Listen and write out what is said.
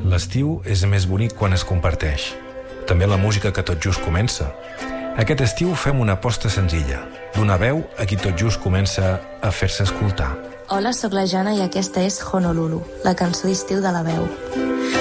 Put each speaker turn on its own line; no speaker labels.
L'estiu és més bonic quan es comparteix. També la música que tot just comença. Aquest estiu fem una aposta senzilla. Donar veu a qui tot just comença a fer-se escoltar.
Hola, sóc la Jana i aquesta és Honolulu, la cançó d'estiu de La Veu.